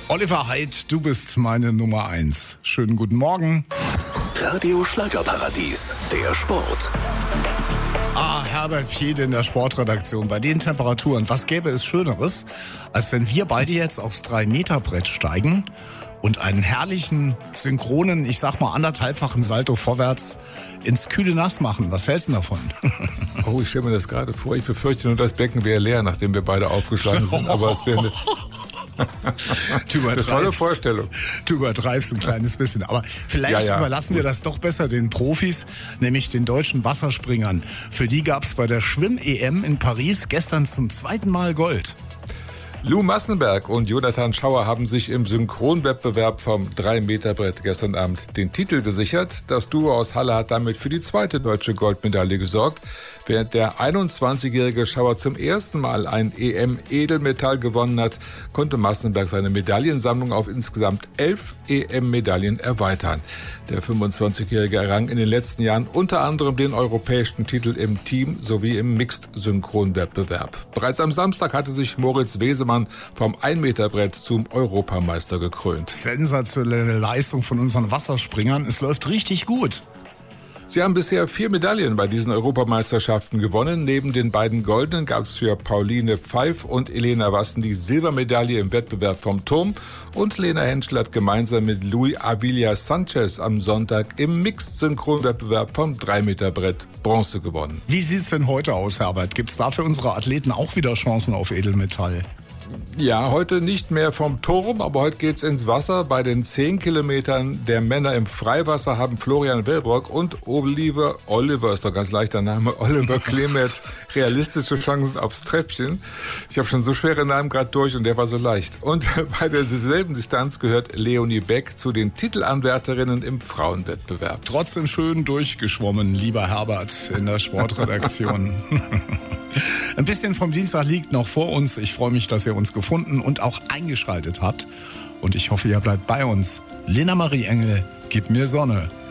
Oliver Haidt, du bist meine Nummer 1. Schönen guten Morgen. Radio Schlagerparadies, der Sport. Herbert Piede in der Sportredaktion. Bei den Temperaturen, was gäbe es Schöneres, als wenn wir beide jetzt aufs 3-Meter-Brett steigen und einen herrlichen, synchronen, ich sag mal anderthalbfachen Salto vorwärts ins kühle Nass machen. Was hältst du davon? Oh, ich stelle mir das gerade vor. Ich befürchte nur, das Becken wäre leer, nachdem wir beide aufgeschlagen sind. Aber es wäre eine tolle Vorstellung. Du übertreibst ein kleines bisschen. Aber vielleicht überlassen wir das doch besser den Profis, nämlich den deutschen Wasserspringern. Für die gab es bei der Schwimm-EM in Paris gestern zum 2. Mal Gold. Lou Massenberg und Jonathan Schauer haben sich im Synchronwettbewerb vom 3-Meter-Brett gestern Abend den Titel gesichert. Das Duo aus Halle hat damit für die 2. deutsche Goldmedaille gesorgt. Während der 21-jährige Schauer zum ersten Mal ein EM-Edelmetall gewonnen hat, konnte Massenberg seine Medaillensammlung auf insgesamt 11 EM-Medaillen erweitern. Der 25-jährige errang in den letzten Jahren unter anderem den europäischen Titel im Team- sowie im Mixed-Synchronwettbewerb. Bereits am Samstag hatte sich Moritz Wesemann vom 1-Meter-Brett zum Europameister gekrönt. Sensationelle Leistung von unseren Wasserspringern. Es läuft richtig gut. Sie haben bisher 4 Medaillen bei diesen Europameisterschaften gewonnen. Neben den beiden Goldenen gab es für Pauline Pfeif und Elena Wassen die Silbermedaille im Wettbewerb vom Turm. Und Lena Henschel hat gemeinsam mit Luis Avila Sanchez am Sonntag im Mixed-Synchronwettbewerb vom 3-Meter-Brett Bronze gewonnen. Wie sieht's denn heute aus, Herbert? Gibt's da für unsere Athleten auch wieder Chancen auf Edelmetall? Ja, heute nicht mehr vom Turm, aber heute geht's ins Wasser. Bei den 10 Kilometern der Männer im Freiwasser haben Florian Wellbrock und Oliver ist doch ganz leichter Name, Oliver Clement realistische Chancen aufs Treppchen. Ich habe schon so schwere Namen gerade durch und der war so leicht. Und bei derselben Distanz gehört Leonie Beck zu den Titelanwärterinnen im Frauenwettbewerb. Trotzdem schön durchgeschwommen, lieber Herbert, in der Sportredaktion. Ein bisschen vom Dienstag liegt noch vor uns. Ich freue mich, dass ihr uns gefunden und auch eingeschaltet habt. Und ich hoffe, ihr bleibt bei uns. Lena Marie Engel, gib mir Sonne.